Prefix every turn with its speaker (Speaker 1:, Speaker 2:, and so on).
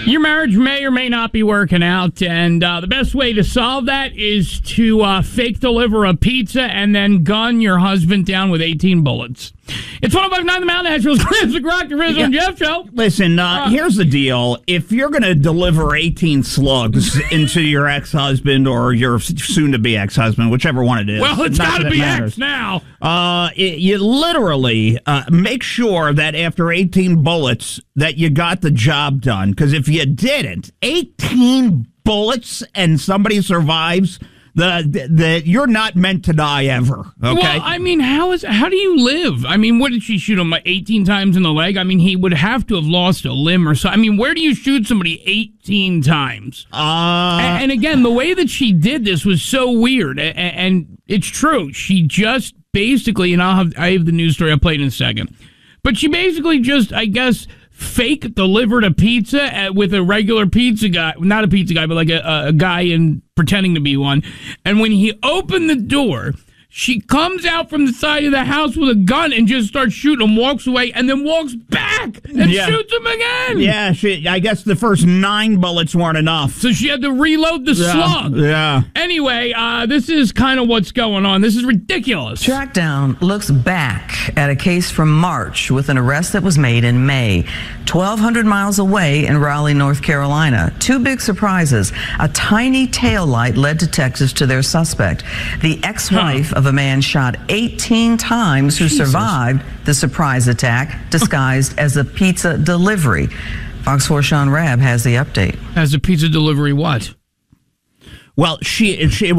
Speaker 1: Your marriage may or may not be working out, and the best way to solve that is to fake deliver a pizza and then gun your husband down with 18 bullets. It's 105.9 The Mountain, Nashville's classic rock, the Rizzo and Jeff Show.
Speaker 2: Listen, here's the deal. If you're going to deliver 18 slugs into your ex-husband or your soon-to-be ex-husband, whichever one it is.
Speaker 1: Well, it's got to be ex now.
Speaker 2: You literally make sure that after 18 bullets that you got the job done. Because if you didn't, 18 bullets and somebody survives, you're not meant to die ever. Okay.
Speaker 1: Well, I mean, how do you live? I mean, what did she shoot him 18 times in the leg? I mean, he would have to have lost a limb or so. I mean, where do you shoot somebody 18 times? And again, the way that she did this was so weird, and it's true. She just basically, and I have the news story I'll play in a second, but she basically just, I guess, fake delivered a pizza with a regular pizza guy, not a pizza guy, but like a guy in pretending to be one. And when he opened the door, she comes out from the side of the house with a gun and just starts shooting him, walks away, and then walks back and shoots him again.
Speaker 2: Yeah, I guess the first 9 bullets weren't enough.
Speaker 1: So she had to reload the slug.
Speaker 2: Yeah.
Speaker 1: Anyway, this is kind of what's going on. This is ridiculous.
Speaker 3: Trackdown looks back at a case from March with an arrest that was made in May, 1,200 miles away in Raleigh, North Carolina. 2 big surprises. A tiny taillight led detectives to their suspect, the ex-wife of a man shot 18 times who survived the surprise attack disguised as a pizza delivery. Fox 4 Sean Rabb has the update.
Speaker 1: As a pizza delivery what?
Speaker 2: Well, she